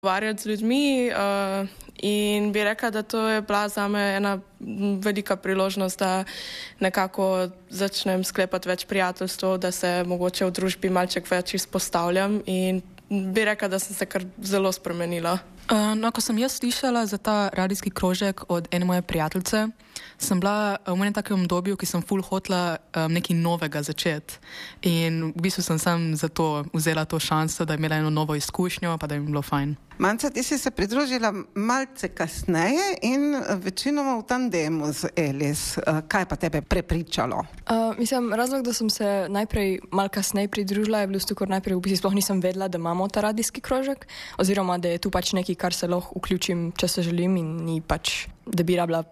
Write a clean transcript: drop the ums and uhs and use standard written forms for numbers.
Varjati z ljudmi in bi rekla, da to je bila zame ena velika priložnost, da nekako začnem sklepati več prijateljstv, da se mogoče v družbi malček več izpostavljam in bi rekla, da sem se kar zelo spremenila. Ko sem jaz slišala za ta radijski krožek od ene moje prijateljice, sem bila v enem takem obdobju, ki sem ful hotela nekaj novega začeti. In v bistvu sem sam zato vzela to šanso, da je imela eno novo izkušnjo, pa da je mi bilo fajn. Manca, ti si se pridružila malce kasneje in večinoma v tandemu z Elis. Kaj pa tebe prepričalo? Razlog, da sem se najprej malo kasneje pridružila, je bilo zato, ker najprej v bistvu sploh nisem vedela, da imamo ta radijski krožek, oziroma da je tu pač nekaj, kar se lahko vključim, če se želim in ni pač, da bi rabila